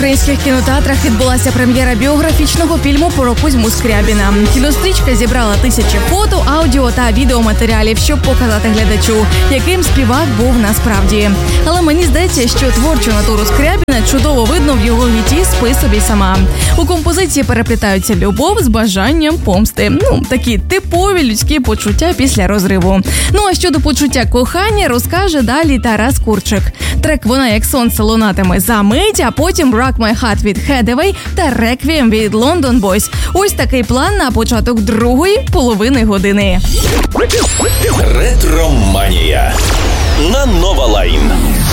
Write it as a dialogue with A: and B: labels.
A: українських кінотеатрах відбулася прем'єра біографічного фільму про Кузьму Скрябіна. Кінострічка зібрала тисячі фото, аудіо та відеоматеріалів, щоб показати глядачу, яким співак був насправді. Але мені здається, що творчу натуру Скрябіна чудово видно в його гіті «Спи собі сама». У композиції переплітаються любов з бажанням помсти. Такі типові людські почуття після розриву. А щодо почуття кохання розкаже далі Тарас Курчик. Трек «Вона як сонце» лунатиме за мить, а потім «Rock My Heart» від Hathaway та «Requiem» від London Boys. Ось такий план на початок другої половини години.
B: Ретроманія на Нова Лайн.